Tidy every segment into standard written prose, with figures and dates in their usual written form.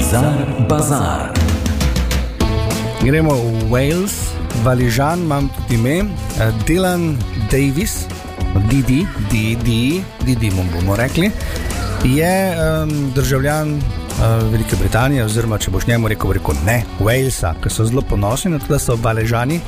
Bazar. Gremo v Wales, Valižan, imam tudi ime, Dylan Davis, Didi bomo rekli, je državljan Velike Britanije, oziroma če boš njemu rekel ne, Walesa, ki so zelo ponosni na to, da so Valižani.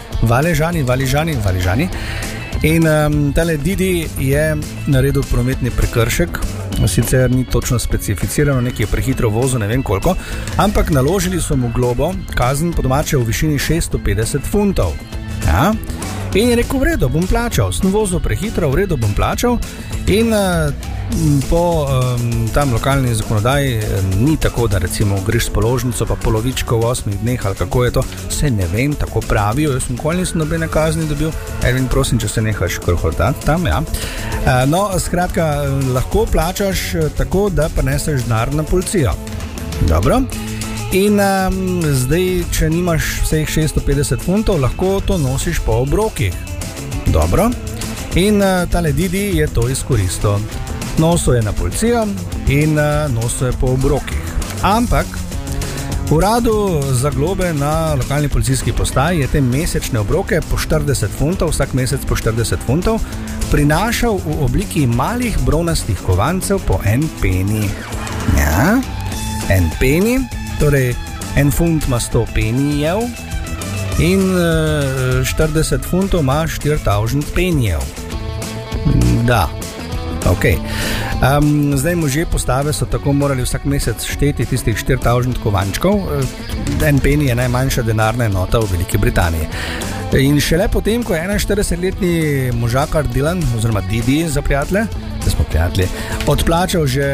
In tale Didi je naredil prometni prekršek, sicer ni točno specificirano, nekaj je prehitro vozil, ne vem koliko, ampak naložili so mu globo, kazen po domače v višini 650 funtov. Ja? In je rekel, v redu, bom plačal, sem vozil prehitro, v redu, bom plačal. In po tam lokalni zakonodaji ni tako, da recimo greš s položnico pa polovičko v 8 dneh ali kako je to, se ne vem, tako pravijo, jaz nikoli nisem nobene kazni dobil, Ervin, prosim, če se nehaš krohotati tam, ja. No, skratka, lahko plačaš tako, da prineseš denar na policijo. Dobro. In zdaj, če nimaš vseh 650 funtov, lahko to nosiš po obrokih. Dobro. In tale Didi je to izkoristil. Nosil je na policijo in nosil je po obrokih. Ampak v uradu za globe na lokalni policijski postaji je te mesečne obroke po 40 funtov, vsak mesec po 40 funtov, prinašal v obliki malih bronastih kovancev po en peni. Ja, en peni. Torej, en funt ima 100 penijev in 40 funtov ima 4000 penijev. Da, ok. Zdaj možje postave so tako morali vsak mesec šteti tistih 4000 kovančkov. En peni je najmanjša denarna enota v Veliki Britaniji. In šele potem, ko je 41-letni možakar Dylan, oziroma Didi za prijatelje, da smo prijatelji, odplačal že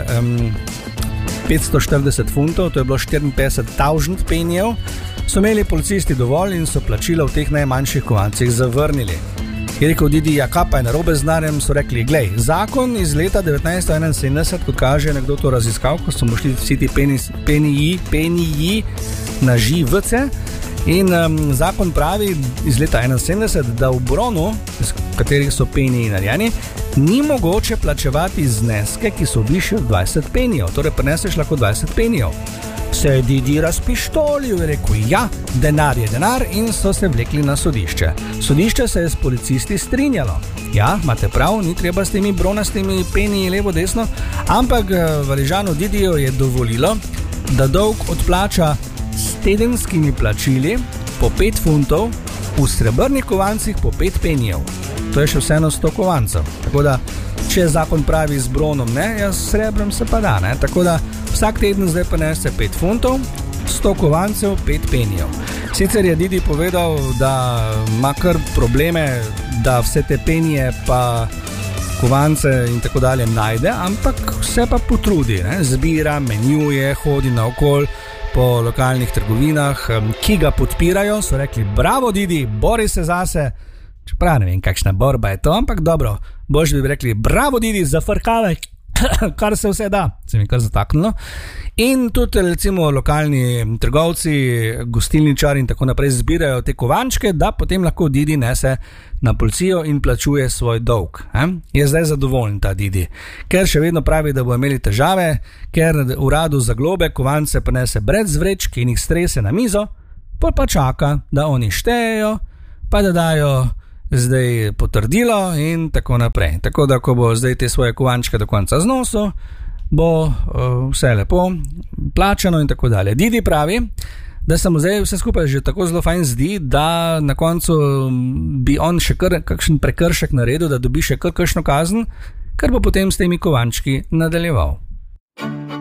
540 funtov, to je bilo 54,000 penijev, so imeli policisti dovolj in so plačila v teh najmanjših kovancih zavrnili. Je rekel Didi, ja, kaj pa je narobe z denarjem, so rekli, glej, zakon iz leta 1971, kot kaže nekdo to raziskal, ko so šli vsi ti peniji na živce, in zakon pravi iz leta 1971, da v bronu, iz katerih so peniji narejeni, ni mogoče plačevati zneske, ki so višji od 20 penijev, torej prineseš lahko 20 penijev. Se je Didi razpištolil, je rekel, ja, denar je denar, in so se vlekli na sodišče. Sodišče se je s policisti strinjalo. Ja, imate prav, ni treba s temi bronastimi peniji levo desno, ampak Valižanu Didiju je dovolilo, da dolg odplača s tedenskimi plačili po 5 funtov, v srebrnih kovancih po 5 penijev. To je še vseeno 100 kovancev. Tako da, če zakon pravi z bronom, ne, jaz s srebrom se pa da, ne. Tako da vsak teden zdaj prinese 5 funtov, 100 kovancev, 5 penijev. Sicer je Didi povedal, da ima kar probleme, da vse te penije pa kovance in tako dalje najde, ampak se pa potrudi, ne. Zbira, menjuje, hodi naokol po lokalnih trgovinah, ki ga podpirajo, so rekli, bravo Didi, bori se zase. Čeprav ne vem, kakšna borba je to, ampak dobro, boš bi rekli, bravo Didi, zafrkave, kar se vse da, se mi kar zataknilo. In tudi recimo lokalni trgovci, gostilničari in tako naprej zbirajo te kovančke, da potem lahko Didi nese na policijo in plačuje svoj dolg. Je zdaj zadovoljen ta Didi, ker še vedno pravi, da bo imeli težave, ker v uradu za globe kovance prinese brez vrečk in jih strese na mizo, pa čaka, da oni štejejo, pa da dajo zdaj potrdilo in tako naprej. Tako da, ko bo zdaj te svoje kovančke do konca znosil, bo vse lepo plačano in tako dalje. Didi pravi, da se mu zdaj vse skupaj že tako zelo fajn zdi, da na koncu bi on še kakšen prekršek naredil, da dobi še kakšno kazen, ker bo potem s temi kovančki nadaljeval.